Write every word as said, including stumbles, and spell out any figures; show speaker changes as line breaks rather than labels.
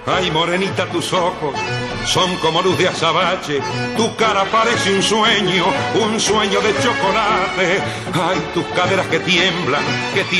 Ay, morenita, tus ojos son como luz de azabache, tu cara parece un sueño, un sueño de chocolate. Ay, tus caderas que tiemblan, que tiemblan.